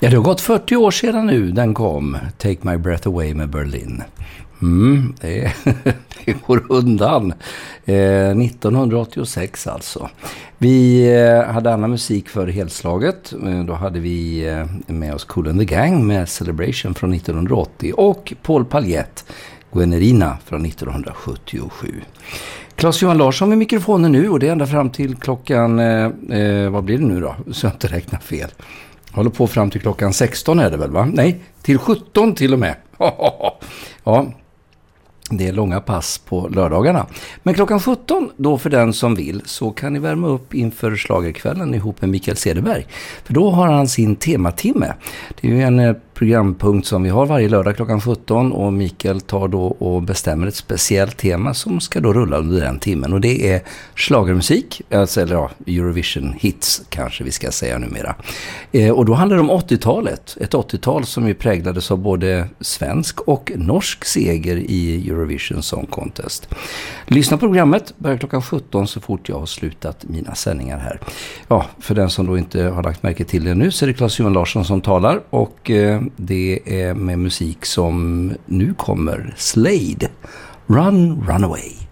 Ja, det har gått 40 år sedan nu den kom, Take My Breath Away med Berlin. Det går undan. 1986 alltså. Vi hade annan musik för helslaget. Då hade vi med oss Kool and the Gang med Celebration från 1980 och Paul Paljett, Guinerina från 1977. Claes-Johan Larsson med mikrofonen nu och det är ända fram till klockan, vad blir det nu då? Så jag inte räknar fel. Håller på fram till klockan 16 är det väl va? Nej, till 17 till och med. Ja, det är långa pass på lördagarna. Men klockan 17 då för den som vill så kan ni värma upp inför schlagerkvällen ihop med Mikael Cederberg. För då har han sin tematimme. Det är ju en programpunkt som vi har varje lördag klockan 17 och Mikael tar då och bestämmer ett speciellt tema som ska då rulla under den timmen. Och det är schlagermusik, alltså, eller ja, Eurovision hits kanske vi ska säga numera. Och då handlar det om 80-talet. Ett 80-tal som ju präglades av både svensk och norsk seger i Eurovision Song Contest. Lyssna på programmet, börjar klockan 17 så fort jag har slutat mina sändningar här. Ja, för den som då inte har lagt märke till det nu så är det Claes-Johan Larsson som talar och det är med musik som nu kommer Slade, Run, Run Away.